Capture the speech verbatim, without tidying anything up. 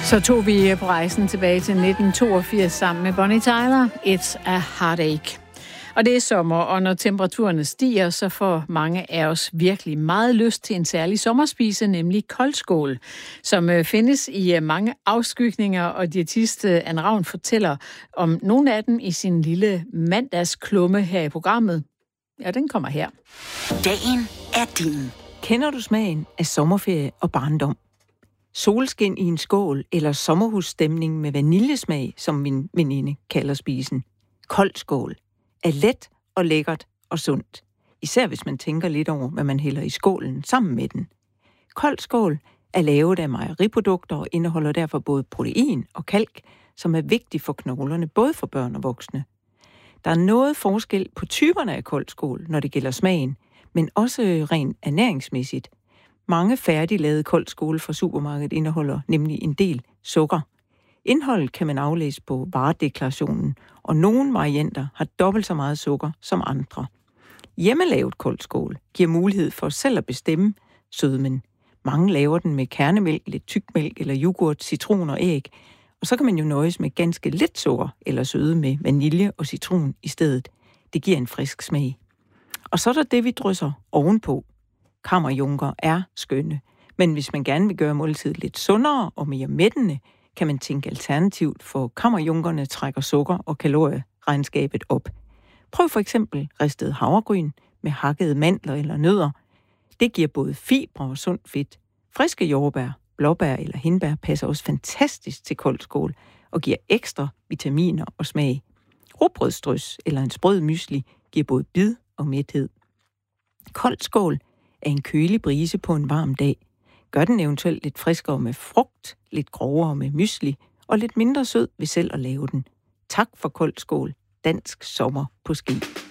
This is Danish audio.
Så tog vi på rejsen tilbage til nitten toogfirs sammen med Bonnie Tyler. It's a Heartache. Og det er sommer, og når temperaturerne stiger, så får mange af os virkelig meget lyst til en særlig sommerspise, nemlig koldskål, som findes i mange afskygninger, og diætist Anne Ravn fortæller om nogle af dem i sin lille mandagsklumme her i programmet. Ja, den kommer her. Dagen er din. Kender du smagen af sommerferie og barndom? Solskin i en skål eller sommerhusstemning med vaniljesmag, som min veninde kalder spisen. Koldskål er let og lækkert og sundt. Især hvis man tænker lidt over, hvad man hælder i skålen sammen med den. Koldskål er lavet af mejeriprodukter og indeholder derfor både protein og kalk, som er vigtigt for knoglerne, både for børn og voksne. Der er noget forskel på typerne af koldskål, når det gælder smagen, men også rent ernæringsmæssigt. Mange færdiglavede koldskåle fra supermarkedet indeholder nemlig en del sukker. Indholdet kan man aflæse på varedeklarationen, og nogle varianter har dobbelt så meget sukker som andre. Hjemmelavet koldskål giver mulighed for selv at bestemme sødmen. Mange laver den med kernemælk, lidt tykmælk eller yoghurt, citron og æg, og så kan man jo nøjes med ganske lidt sukker eller søde med vanilje og citron i stedet. Det giver en frisk smag. Og så er der det, vi drysser ovenpå. Kammerjunker er skønne, men hvis man gerne vil gøre måltidet lidt sundere og mere mættende, kan man tænke alternativt, for kammerjunkerne trækker sukker- og kalorieregnskabet op. Prøv for eksempel ristet havregryn med hakkede mandler eller nødder. Det giver både fibre og sundt fedt. Friske jordbær, blåbær eller hindbær passer også fantastisk til koldskål og giver ekstra vitaminer og smag. Rugbrødsdrys eller en sprød mysli giver både bid og mæthed. Koldskål er en kølig brise på en varm dag. Gør den eventuelt lidt friskere med frugt, lidt grovere med mysli og lidt mindre sød ved selv at lave den. Tak for koldskål. Dansk sommer på ski.